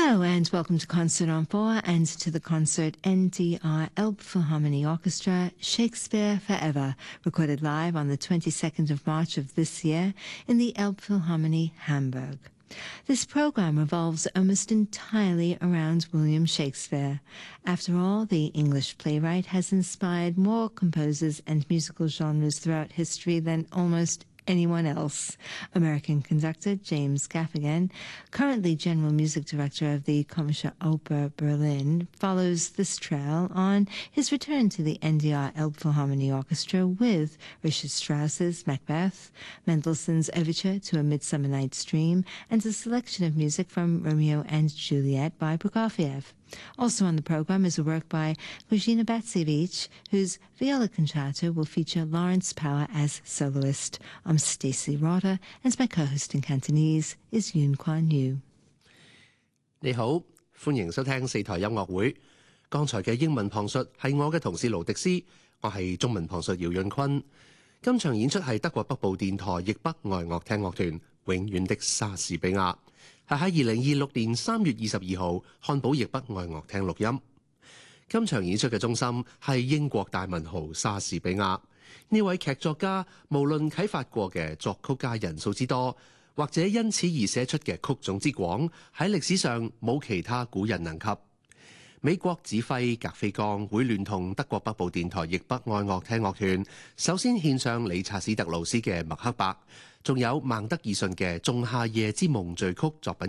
Hello and welcome to Concert on 4 and to the concert NDR Elbphilharmonie Orchestra Shakespeare Forever, recorded live on the 22nd of March of this year in the Elbphilharmonie Hamburg. This program revolves almost entirely around William Shakespeare. After all, the English playwright has inspired more composers and musical genres throughout history than almost anyone else. American conductor James Gaffigan, currently General Music Director of the Komische Oper Berlin, follows this trail on his return to the NDR Elbphilharmonie Orchestra with Richard Strauss's Macbeth, Mendelssohn's Overture to A Midsummer Night's Dream, and a selection of music from Romeo and Juliet by Prokofiev. Also on the program is a work by Grażyna Bacevich, whose viola concerto will feature Lawrence Power as soloist. I'm Stacey Rotter, and my co-host in Cantonese is Yun Kwan Yu. 你好，歡迎收聽四台音樂會。剛才嘅英文旁述係我嘅同事盧迪斯，我係中文旁述姚潤坤。今場演出係德國北部電台譯北愛樂廳樂團永遠的莎士比亞。係喺2026年3月22號漢堡譯北愛樂廳錄音。今場演出嘅中心係英國大文豪莎士比亞。呢位劇作家無論啟發過嘅作曲家人數之多，或者因此而寫出嘅曲種之廣，喺歷史上冇其他古人能及。美國指揮格菲岡會聯同德國北部電台譯北愛樂廳樂團，首先獻上理查史特勞斯嘅麥克白，仲有孟德爾遜嘅《仲夏夜之夢》序曲作品